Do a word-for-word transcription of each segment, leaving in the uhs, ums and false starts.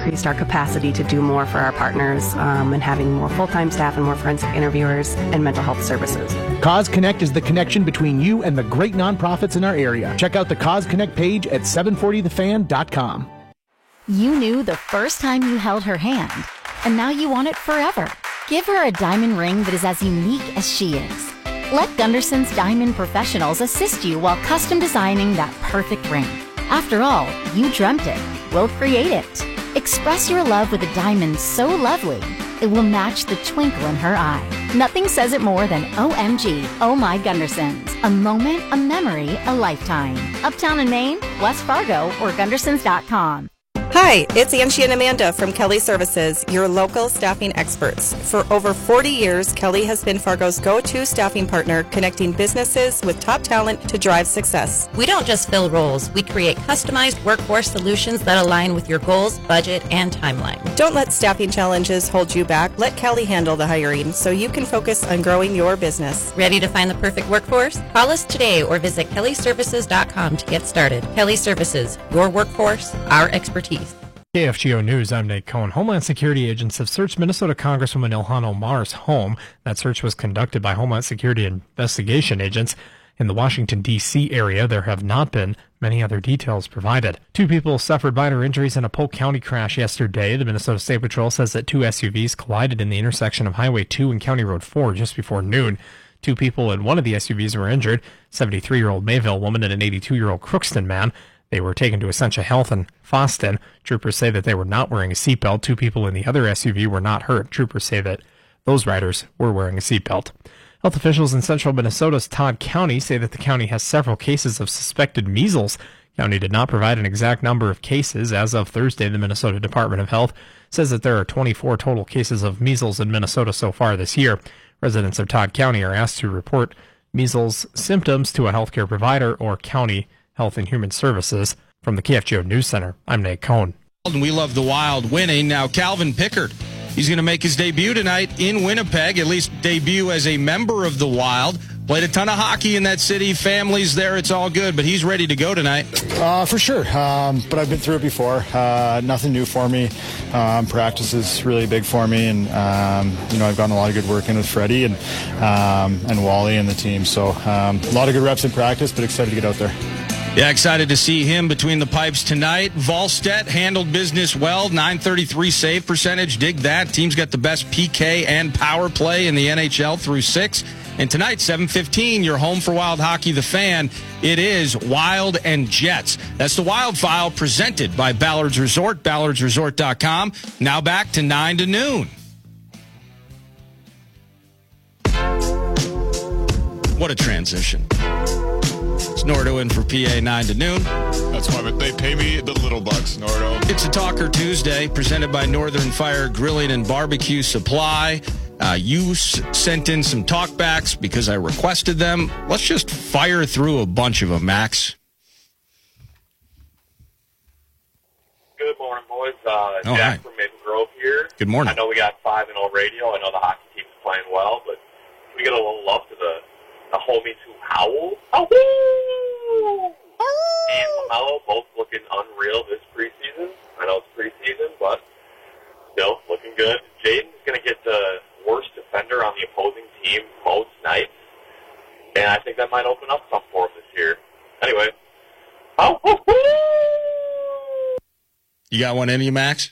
increased our capacity to do more for our partners um, and having more full-time staff and more forensic interviewers and mental health services. Cause Connect is the connection between you and the great nonprofits in our area. Check out the Cause Connect page at seven forty the fan dot com. You knew the first time you held her hand, and now you want it forever. Give her a diamond ring that is as unique as she is. Let Gunderson's Diamond Professionals assist you while custom designing that perfect ring. After all, you dreamt it. We'll create it. Express your love with a diamond so lovely, it will match the twinkle in her eye. Nothing says it more than O M G, Oh My Gundersons. A moment, a memory, a lifetime. Uptown in Maine, West Fargo, or Gundersons dot com. Hi, it's Angie and Amanda from Kelly Services, your local staffing experts. For over forty years, Kelly has been Fargo's go-to staffing partner, connecting businesses with top talent to drive success. We don't just fill roles. We create customized workforce solutions that align with your goals, budget, and timeline. Don't let staffing challenges hold you back. Let Kelly handle the hiring so you can focus on growing your business. Ready to find the perfect workforce? Call us today or visit kelly services dot com to get started. Kelly Services, your workforce, our expertise. K F G O News, I'm Nate Cohn. Homeland Security agents have searched Minnesota Congresswoman Ilhan Omar's home. That search was conducted by Homeland Security investigation agents. In the Washington, D C area, there have not been many other details provided. Two people suffered minor injuries in a Polk County crash yesterday. The Minnesota State Patrol says that two S U Vs collided in the intersection of Highway two and County Road four just before noon. Two people in one of the S U Vs were injured, a seventy-three-year-old Mayville woman and an eighty-two-year-old Crookston man. They were taken to Essentia Health in Foston. Troopers say that they were not wearing a seatbelt. Two people in the other S U V were not hurt. Troopers say that those riders were wearing a seatbelt. Health officials in central Minnesota's Todd County say that the county has several cases of suspected measles. The county did not provide an exact number of cases. As of Thursday, the Minnesota Department of Health says that there are twenty-four total cases of measles in Minnesota so far this year. Residents of Todd County are asked to report measles symptoms to a healthcare provider or county Health and Human Services. From the K F G O News Center, I'm Nate Cohn. And we love the Wild winning. Now Calvin Pickard, he's going to make his debut tonight in Winnipeg, at least debut as a member of the Wild. Played a ton of hockey in that city. Families there, it's all good, but he's ready to go tonight. Uh, for sure, um, but I've been through it before. Uh, nothing new for me. Um, practice is really big for me, and um, you know I've gotten a lot of good work in with Freddie and um, and Wally and the team. So um, a lot of good reps in practice, but excited to get out there. Yeah, excited to see him between the pipes tonight. Volstedt handled business well, nine thirty-three save percentage. Dig that. Team's got the best P K and power play in the N H L through six. And tonight, seven fifteen, you're home for Wild Hockey, the fan. It is Wild and Jets. That's the Wild File presented by Ballard's Resort, ballards resort dot com. Now back to nine to noon. What a transition. It's Nordo in for P A nine to noon. That's why they pay me the little bucks, Nordo. It's a Talker Tuesday presented by Northern Fire Grilling and Barbecue Supply. Uh, you s- sent in some talkbacks because I requested them. Let's just fire through a bunch of them, Max. Good morning, boys. Uh, oh, Jack hi. from Maple Grove here. Good morning. I know we got five and oh radio. I know the hockey team's playing well, but we get a little love to the, the homies who howl. Oh, and LaMelo both looking unreal this preseason. I know it's preseason, but still looking good. Jaden's going to get the worst defender on the opposing team most nights, and I think that might open up something for him this year. Anyway, oh, you got one in you, Max?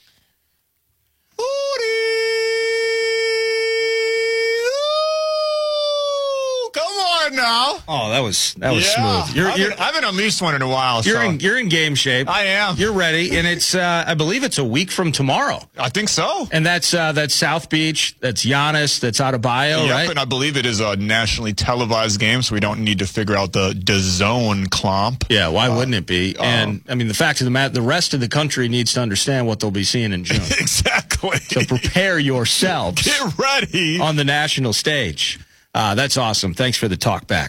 Now. Oh, that was that was yeah. smooth. You're, I, you're, haven't, I haven't unleashed one in a while. You're so. in you're in game shape. I am. You're ready, and it's uh, I believe it's a week from tomorrow. I think so. And that's uh, that's South Beach. That's Giannis. That's Adebayo, yep, right? And I believe it is a nationally televised game, so we don't need to figure out the DAZN clomp. Yeah, why uh, wouldn't it be? And I mean, the fact of the matter, the rest of the country needs to understand what they'll be seeing in June. Exactly. So prepare yourselves. Get ready on the national stage. Uh, that's awesome. Thanks for the talk back.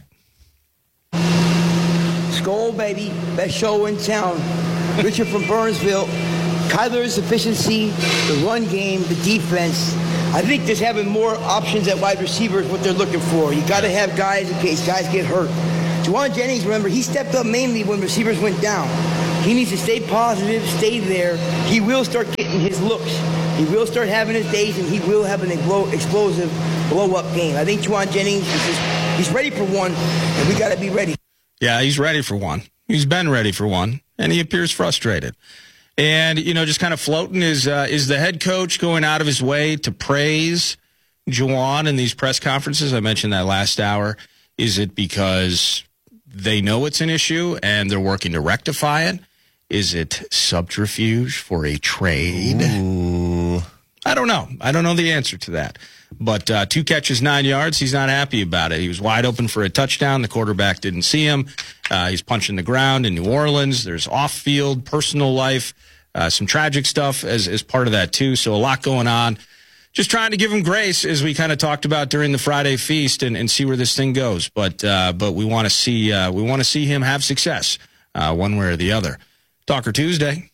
Skol, baby. Best show in town. Richard from Burnsville. Kyler's efficiency, the run game, the defense. I think just having more options at wide receiver is what they're looking for. You got to have guys in case guys get hurt. Juwan Jennings, remember, he stepped up mainly when receivers went down. He needs to stay positive, stay there. He will start getting his looks. He will start having his days, and he will have an explo- explosive blow-up game. I think Juwan Jennings is just, he's ready for one, and we got to be ready. Yeah, he's ready for one. He's been ready for one, and he appears frustrated. And, you know, just kind of floating is, uh, is the head coach going out of his way to praise Juwan in these press conferences? I mentioned that last hour. Is it because they know it's an issue and they're working to rectify it? Is it subterfuge for a trade? Ooh. I don't know. I don't know the answer to that. But uh, two catches, nine yards. He's not happy about it. He was wide open for a touchdown. The quarterback didn't see him. Uh, he's punching the ground in New Orleans. There's off-field, personal life, uh, some tragic stuff as, as part of that, too. So a lot going on. Just trying to give him grace, as we kind of talked about during the Friday feast, and, and see where this thing goes. But uh, but we want to see uh, we want to see him have success, uh, one way or the other. Talker Tuesday.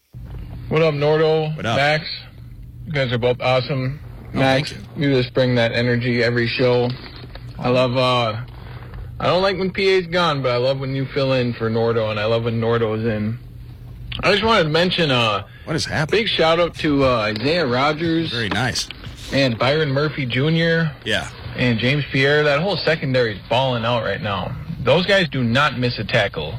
What up, Nordo? What up? Max? You guys are both awesome. Oh, Max, thank you. you just bring that energy every show. I love, uh, I don't like when P A's gone, but I love when you fill in for Nordo, and I love when Nordo's in. I just wanted to mention, uh, what is happening? Big shout out to uh, Isaiah Rogers. Very nice. And Byron Murphy Junior Yeah. And James Pierre. That whole secondary is balling out right now. Those guys do not miss a tackle.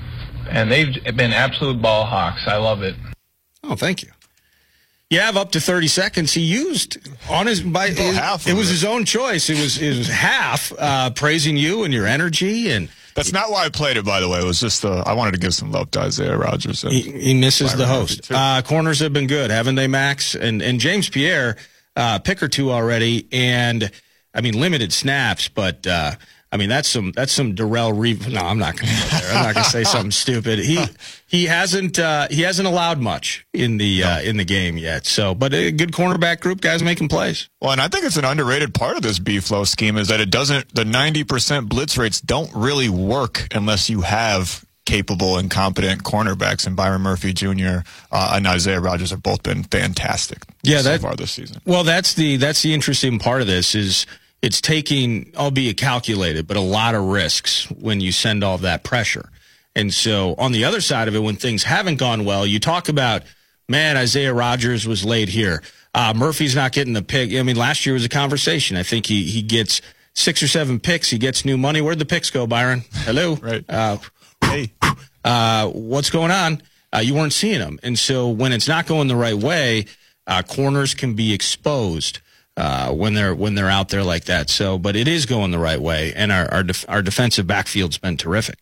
And they've been absolute ball hawks. I love it. Oh, thank you. You have up to thirty seconds. He used on his by his, half it of was it. his own choice. It was it was half uh, praising you and your energy, and That's not why I played it, by the way. It was just uh, I wanted to give some love to Isaiah Rogers. he, he misses the Byron host. Murphy, too. Uh, corners have been good, haven't they, Max? And and James Pierre, uh, pick or two already, and I mean limited snaps, but uh, I mean that's some that's some Darrell Reeve. No, I'm not going to go there. I'm not going to say something stupid. He he hasn't uh, he hasn't allowed much in the uh, in the game yet. So, but a good cornerback group, guys making plays. Well, and I think it's an underrated part of this B-Flow scheme is that it doesn't, the ninety percent blitz rates don't really work unless you have capable and competent cornerbacks, and Byron Murphy Junior Uh, and Isaiah Rogers have both been fantastic Yeah, so that, far this season. Well, that's the that's the interesting part of this is it's taking, albeit calculated, but a lot of risks when you send all of that pressure. And so on the other side of it, when things haven't gone well, you talk about, man, Isaiah Rogers was late here. Uh, Murphy's not getting the pick. I mean, last year was a conversation. I think he, he gets six or seven picks. He gets new money. Where'd the picks go, Byron? Hello? Right. Uh, Hey. uh, what's going on? Uh, you weren't seeing them. And so when it's not going the right way, uh, corners can be exposed uh, when they're when they're out there like that. So, but it is going the right way, and our our, def- our defensive backfield's been terrific.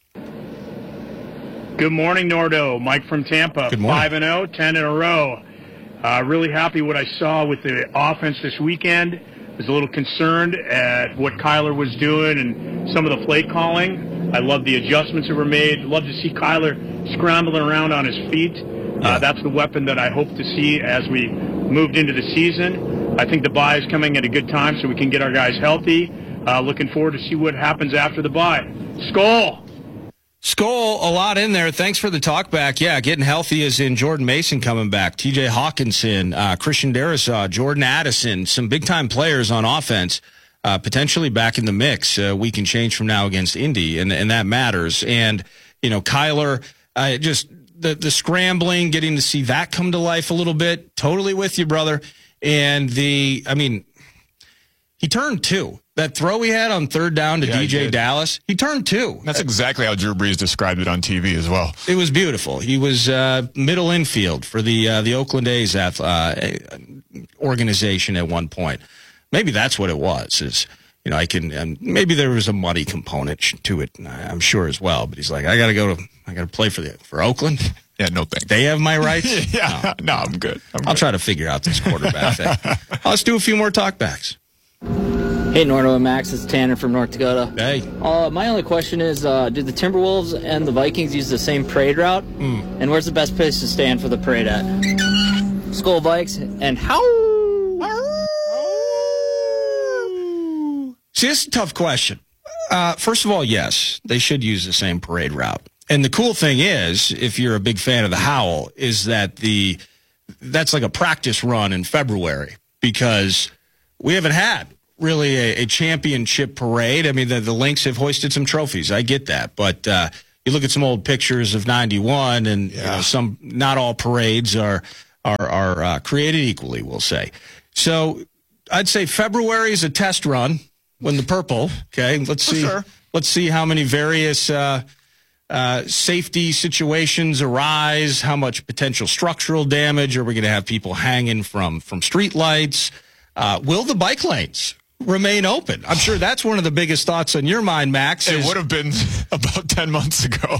Good morning, Nordo. Mike from Tampa. Good morning. five and oh, ten in a row. Uh, really happy what I saw with the offense this weekend. Was a little concerned at what Kyler was doing and some of the play calling. I love the adjustments that were made. Love to see Kyler scrambling around on his feet. Yeah. Uh, that's the weapon that I hope to see as we moved into the season. I think the bye is coming at a good time so we can get our guys healthy. Uh, looking forward to see what happens after the bye. Skol! Skol, a lot in there. Thanks for the talk back. Yeah, getting healthy is in Jordan Mason coming back, T J Hawkinson, uh, Christian Darrisaw, Jordan Addison, some big-time players on offense uh, potentially back in the mix. Uh, we can change from now against Indy, and, and that matters. And, you know, Kyler, uh, just the, the scrambling, getting to see that come to life a little bit. Totally with you, brother. And the, I mean, he turned two. That throw he had on third down to Yeah, D J he Dallas, he turned two. That's exactly how Drew Brees described it on T V as well. It was beautiful. He was uh, middle infield for the uh, the Oakland A's ath- uh, organization at one point. Maybe that's what it was. Is you know I can um, maybe there was a money component to it. I'm sure as well. But he's like, I got to go to I got to play for the for Oakland. Yeah, no thanks. They have my rights. yeah, no, no I'm good. I'm I'll good. try to figure out this quarterback thing. Let's do a few more talkbacks. Hey, Nordo and Max, it's Tanner from North Dakota. Hey. Uh, my only question is, uh, do the Timberwolves and the Vikings use the same parade route? Mm. And where's the best place to stand for the parade at? Skol Vikes and how? See, this is a tough question. Uh, first of all, yes, they should use the same parade route. And the cool thing is, if you're a big fan of the Howl, is that the that's like a practice run in February because we haven't had really a, a championship parade. I mean, the, the Lynx have hoisted some trophies. I get that. But, uh, you look at some old pictures of ninety-one, and yeah. you know, some not all parades are are are uh, created equally, we'll say. So I'd say February is a test run when the purple. Okay, let's For see. Sure. Let's see how many various uh, uh, safety situations arise. How much potential structural damage are we going to have? People hanging from from street lights? Uh, will the bike lanes remain open? I'm sure that's one of the biggest thoughts on your mind, Max. It would have been about ten months ago.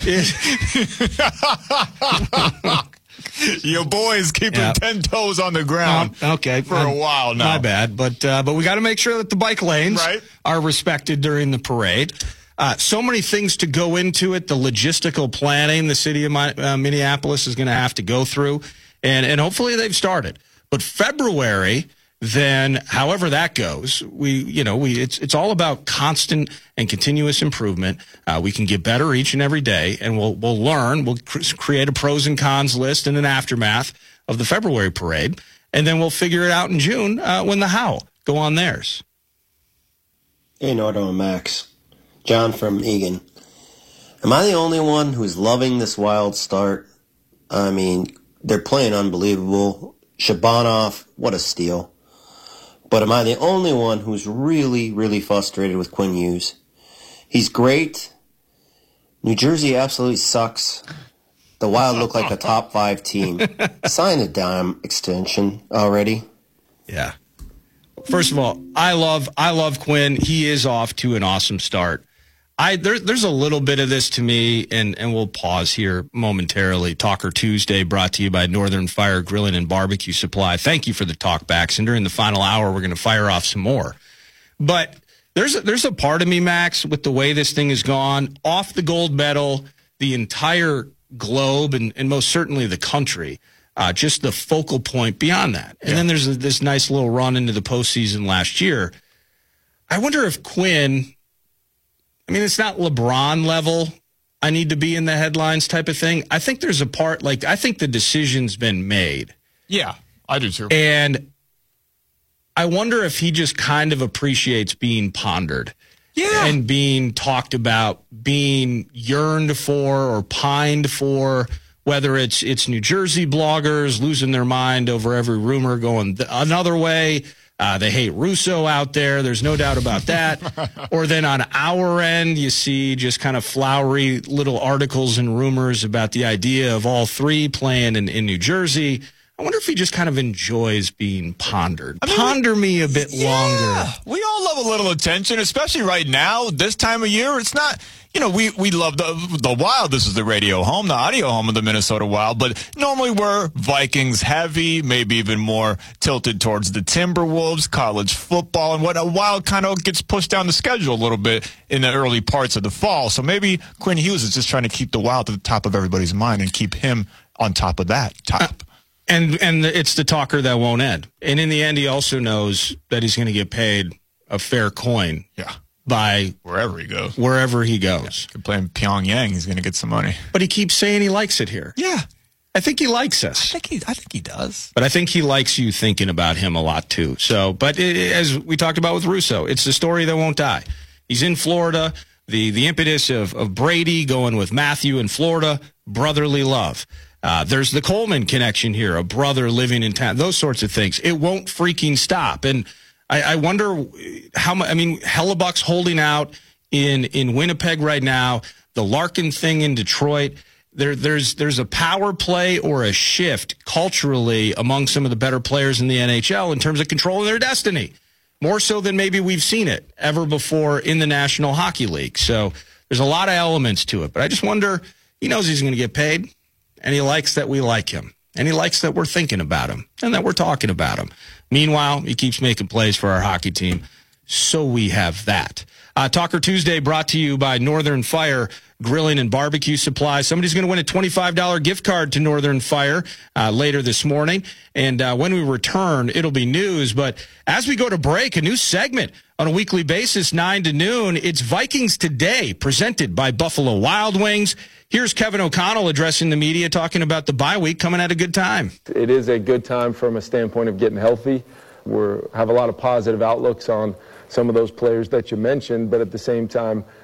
Your boy's keeping yep. ten toes on the ground uh, okay. for I'm, a while now. My bad. But uh, but we got to make sure that the bike lanes right. are respected during the parade. Uh, so many things to go into it. The logistical planning the city of my, uh, Minneapolis is going to have to go through. And, and hopefully they've started. But February, then however that goes, we, you know, we, it's, it's all about constant and continuous improvement. Uh, we can get better each and every day, and we'll, we'll learn, we'll cr- create a pros and cons list and an aftermath of the February parade. And then we'll figure it out in June, uh, when the how go on theirs. Hey, Nordo and Max. John from Egan. Am I the only one who's loving this wild start? I mean, they're playing unbelievable. Shabanov, what a steal. But am I the only one who's really, really frustrated with Quinn Hughes? He's great. New Jersey absolutely sucks. The Wild look like a top five team. Sign a dime extension already. Yeah. First of all, I love I love Quinn. He is off to an awesome start. I there, there's a little bit of this to me, and, and we'll pause here momentarily. Talker Tuesday brought to you by Northern Fire Grilling and Barbecue Supply. Thank you for the talkbacks, and during the final hour, we're going to fire off some more. But there's a, there's a part of me, Max, with the way this thing has gone, off the gold medal, the entire globe, and, and most certainly the country, uh, just the focal point beyond that. And yeah. then there's a, this nice little run into the postseason last year. I wonder if Quinn... I mean, it's not LeBron level, I need to be in the headlines type of thing. I think there's a part, like, I think the decision's been made. Yeah, I do too. And I wonder if he just kind of appreciates being pondered. Yeah. And being talked about, being yearned for or pined for, whether it's it's New Jersey bloggers losing their mind over every rumor going another way. Uh, they hate Russo out there. There's no doubt about that. Or then on our end, you see just kind of flowery little articles and rumors about the idea of all three playing in, in New Jersey. I wonder if he just kind of enjoys being pondered. I mean, Ponder me a bit yeah, longer. We all love a little attention, especially right now, this time of year. It's not, you know, we, we love the the Wild. This is the radio home, the audio home of the Minnesota Wild. But normally we're Vikings heavy, maybe even more tilted towards the Timberwolves, college football, and what a Wild kind of gets pushed down the schedule a little bit in the early parts of the fall. So maybe Quinn Hughes is just trying to keep the Wild at the top of everybody's mind and keep him on top of that top. Uh, And and it's the talker that won't end. And in the end, he also knows that he's going to get paid a fair coin. Yeah. By wherever he goes. Wherever he goes. Yeah. Could play in Pyongyang, he's going to get some money. But he keeps saying he likes it here. Yeah. I think he likes us. I think he, I think he does. But I think he likes you thinking about him a lot, too. So, but it, as we talked about with Russo, it's the story that won't die. He's in Florida. The, the impetus of, of Brady going with Matthew in Florida, brotherly love. Uh, there's the Coleman connection here, a brother living in town, those sorts of things. It won't freaking stop. And I, I wonder how much, I mean, Hellebuck's holding out in, in Winnipeg right now, the Larkin thing in Detroit. There, there's, there's a power play or a shift culturally among some of the better players in the N H L in terms of controlling their destiny, more so than maybe we've seen it ever before in the National Hockey League. So there's a lot of elements to it, but I just wonder, he knows he's going to get paid. And he likes that we like him. And he likes that we're thinking about him and that we're talking about him. Meanwhile, he keeps making plays for our hockey team. So we have that. Uh, Talker Tuesday brought to you by Northern Fire Grilling and Barbecue Supply. Somebody's going to win a twenty-five dollars gift card to Northern Fire uh, later this morning. And uh, when we return, it'll be news. But as we go to break, a new segment on a weekly basis, nine to noon. It's Vikings Today, presented by Buffalo Wild Wings. Here's Kevin O'Connell addressing the media, talking about the bye week coming at a good time. It is a good time from a standpoint of getting healthy. We have a lot of positive outlooks on some of those players that you mentioned, but at the same time,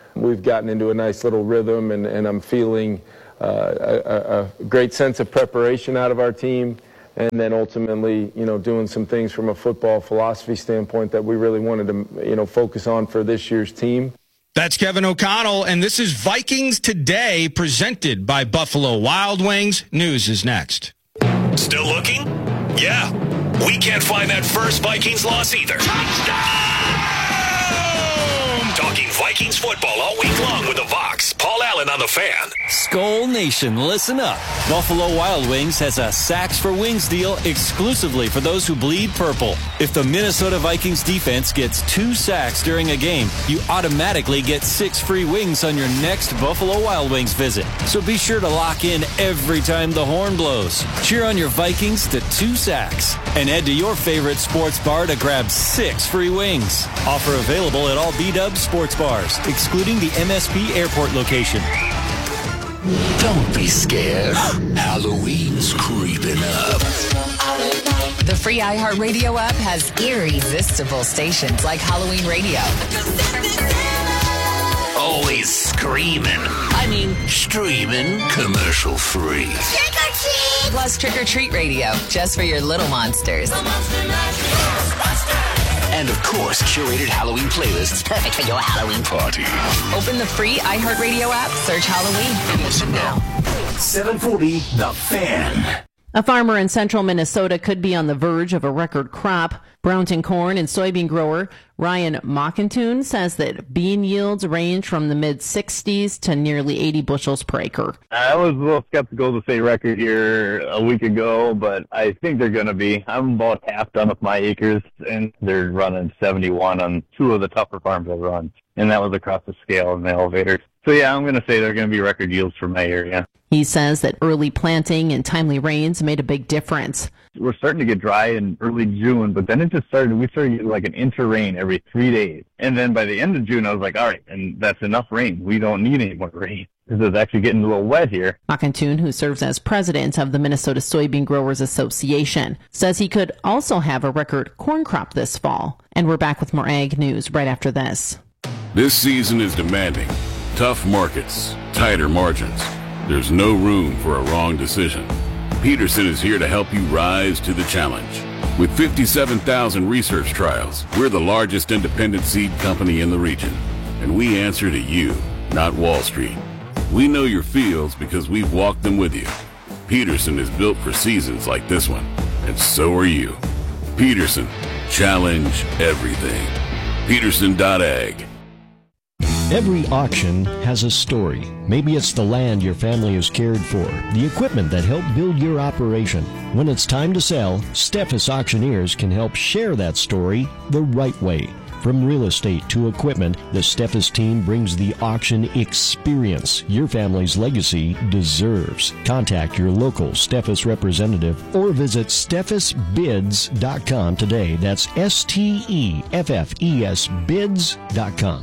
We've gotten into a nice little rhythm, and, and I'm feeling uh, a, a great sense of preparation out of our team, and then ultimately, you know, doing some things from a football philosophy standpoint that we really wanted to, you know, focus on for this year's team. That's Kevin O'Connell, and this is Vikings Today, presented by Buffalo Wild Wings. News is next. Still looking? Yeah. We can't find that first Vikings loss either. Touchdown! Talking Vikings football all week long with the Vox. Paul Allen on the Fan. Skull Nation, listen up. Buffalo Wild Wings has a Sacks for Wings deal exclusively for those who bleed purple. If the Minnesota Vikings defense gets two sacks during a game, you automatically get six free wings on your next Buffalo Wild Wings visit. So be sure to lock in every time the horn blows. Cheer on your Vikings to two sacks. And head to your favorite sports bar to grab six free wings. Offer available at all B-Dubs sports bars, excluding the M S P airport location. Don't be scared. Halloween's creeping up. The free iHeartRadio app has irresistible stations like Halloween Radio. Always screaming. I mean, streaming. Commercial free. Trick or treat! Plus Trick or Treat Radio, just for your little monsters. And of course, curated Halloween playlists perfect for your Halloween party. Open the free iHeartRadio app, search Halloween, and listen now. seven forty The Fan. A farmer in central Minnesota could be on the verge of a record crop. Brownton corn and soybean grower Ryan Mockentune says that bean yields range from the mid sixties to nearly eighty bushels per acre. I was a little skeptical to say record here a week ago, but I think they're going to be. I'm about half done with my acres, and they're running seventy-one on two of the tougher farms I've run, and that was across the scale in the elevators. So, yeah, I'm going to say they're going to be record yields for my area. He says that early planting and timely rains made a big difference. We're starting to get dry in early June, but then it just started, we started getting like an inch of rain every three days. And then by the end of June, I was like, all right, and that's enough rain. We don't need any more rain because it's actually getting a little wet here. Mockentune, who serves as president of the Minnesota Soybean Growers Association, says he could also have a record corn crop this fall. And we're back with more ag news right after this. This season is demanding. Tough markets, tighter margins. There's no room for a wrong decision. Peterson is here to help you rise to the challenge. With fifty-seven thousand research trials, we're the largest independent seed company in the region. And we answer to you, not Wall Street. We know your fields because we've walked them with you. Peterson is built for seasons like this one, and so are you. Peterson, challenge everything. Peterson dot ag. Every auction has a story. Maybe it's the land your family has cared for, the equipment that helped build your operation. When it's time to sell, Steffes Auctioneers can help share that story the right way. From real estate to equipment, the Steffes team brings the auction experience your family's legacy deserves. Contact your local Steffes representative or visit steffes bids dot com today. That's S T E F F E S bids dot com.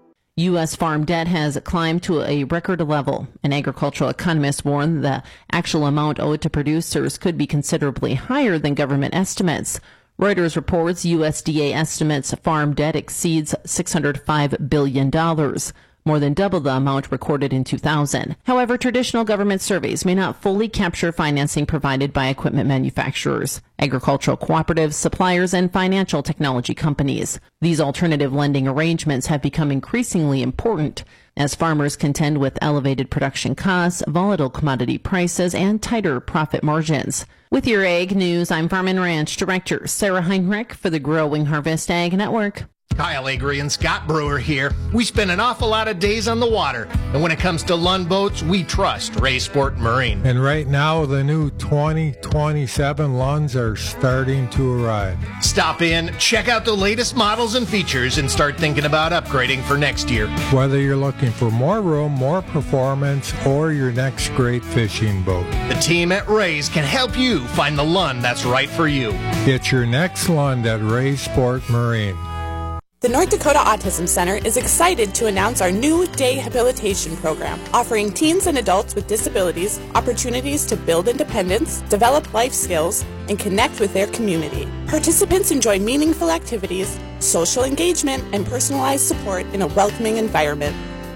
U S farm debt has climbed to a record level. An agricultural economist warned the actual amount owed to producers could be considerably higher than government estimates. Reuters reports U S D A estimates farm debt exceeds six hundred five billion dollars, more than double the amount recorded in two thousand. However, traditional government surveys may not fully capture financing provided by equipment manufacturers, agricultural cooperatives, suppliers, and financial technology companies. These alternative lending arrangements have become increasingly important as farmers contend with elevated production costs, volatile commodity prices, and tighter profit margins. With your Ag News, I'm Farm and Ranch Director Sarah Heinrich for the Growing Harvest Ag Network. Kyle Agri and Scott Brewer here. We spend an awful lot of days on the water, and when it comes to Lund boats, we trust Ray Sport Marine. And right now, the new twenty twenty-seven Lunds are starting to arrive. Stop in, check out the latest models and features, and start thinking about upgrading for next year. Whether you're looking for more room, more performance, or your next great fishing boat, the team at Ray's can help you find the Lund that's right for you. Get your next Lund at Ray Sport Marine. The North Dakota Autism Center is excited to announce our new day habilitation program, offering teens and adults with disabilities opportunities to build independence, develop life skills, and connect with their community. Participants enjoy meaningful activities, social engagement, and personalized support in a welcoming environment.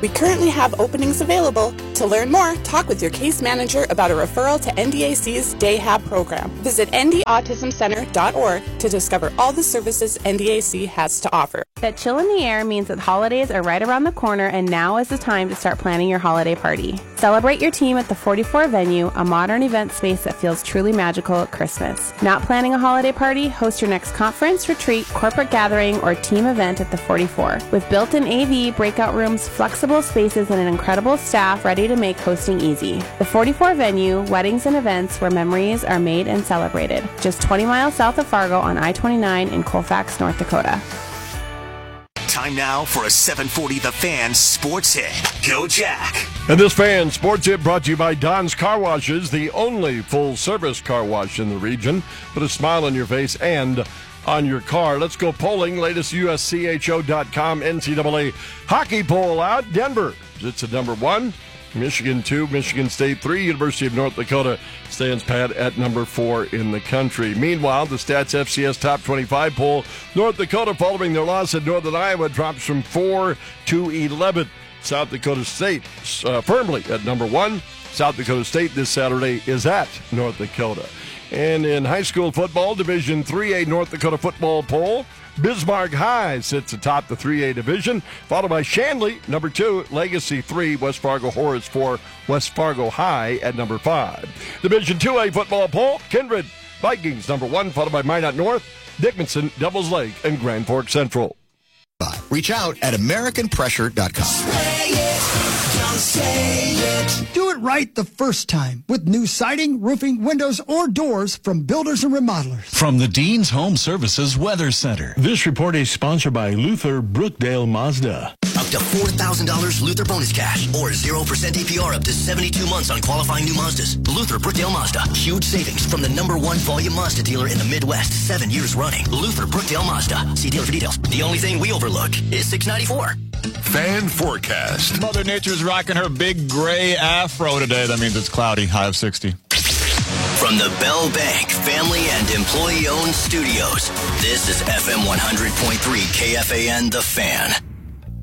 We currently have openings available. To learn more, talk with your case manager about a referral to N D A C's Day Hab program. Visit N D autism center dot org to discover all the services N D A C has to offer. That chill in the air means that holidays are right around the corner, and now is the time to start planning your holiday party. Celebrate your team at the forty-four venue, a modern event space that feels truly magical at Christmas. Not planning a holiday party? Host your next conference, retreat, corporate gathering, or team event at the forty-four. With built-in A V, breakout rooms, flexible spaces, and an incredible staff ready to make hosting easy. The forty-four venue, weddings and events where memories are made and celebrated. Just twenty miles south of Fargo on I twenty-nine in Colfax, North Dakota. Time now for a seven forty The Fan Sports Hit. Go Jack. And this Fan Sports Hit brought to you by Don's Car Washes, the only full-service car wash in the region. Put a smile on your face and on your car. Let's go polling. Latest U S C H O dot com N C double A hockey poll out. Denver sits at number one. Michigan two, Michigan State three, University of North Dakota stands pat at number four in the country. Meanwhile, the Stats F C S Top twenty-five poll, North Dakota, following their loss at Northern Iowa, drops from four to eleven. South Dakota State uh, firmly at number one. South Dakota State this Saturday is at North Dakota. And in high school football, Division three A North Dakota football poll, Bismarck High sits atop the three A division, followed by Shanley, number two, Legacy three, West Fargo Horace four, West Fargo High at number five. Division two A football poll, Kindred Vikings, number one, followed by Minot North, Dickinson, Devils Lake, and Grand Forks Central. Reach out at American Pressure dot com. Say it, don't say it. Do it right the first time with new siding, roofing, windows, or doors from Builders and Remodelers. From the Dean's Home Services Weather Center. This report is sponsored by Luther Brookdale Mazda. Up to four thousand dollars Luther bonus cash or zero percent A P R up to seventy-two months on qualifying new Mazdas. Luther Brookdale Mazda. Huge savings from the number one volume Mazda dealer in the Midwest, seven years running. Luther Brookdale Mazda. See dealer for details. The only thing we overlook is six ninety-four. Fan forecast. Mother Nature's rocking her big gray afro today. That means it's cloudy, high of sixty. From the Bell Bank family and employee-owned studios, this is F M one hundred point three K F A N The Fan.